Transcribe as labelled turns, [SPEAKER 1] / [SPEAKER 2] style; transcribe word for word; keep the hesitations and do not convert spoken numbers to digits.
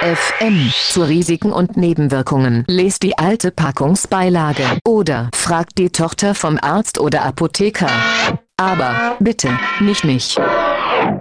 [SPEAKER 1] F M. Zu Risiken und Nebenwirkungen. Lest die alte Packungsbeilage. Oder fragt die Tochter vom Arzt oder Apotheker. Aber bitte, nicht mich.